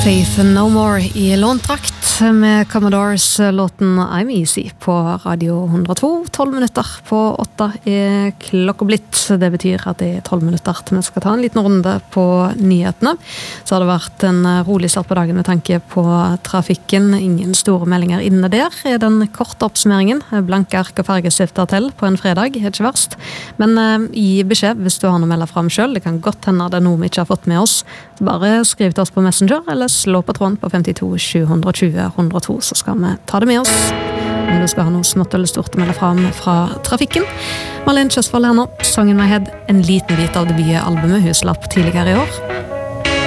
Faith No More I låntrakt med Commodores låten I'm Easy på Radio 102. 12 minutter på 8 klokka blitt. Det betyr at det 12 minutter til vi skal ta en liten runde på nyhetene. Så har det vært en rolig start på dagen med tanke på trafikken. Ingen store meldinger inne der. Den korte oppsummeringen, blanke ark og fargestifter til på en fredag, ikke verst. Men gi beskjed hvis du har noe å melde frem selv. Det kan godt hende det noe vi ikke har fått med oss. Bare skriv til oss på Messenger, eller slå på tråden på 52 720 102, så skal vi ta det med oss. Om du skal ha noe smått eller stort å melde frem fra trafikken. Marlene Kjøsvold her nå. Sangen My Head, en liten bit av debutalbumet hun slapp tidligere I år.